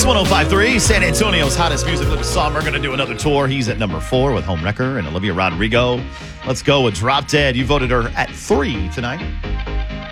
Kicks 105.3, San Antonio's hottest music. Lucas Sommer going to do another tour. He's at number 4 with Home Wrecker and Olivia Rodrigo. Let's go with Drop Dead. You voted her at 3 tonight.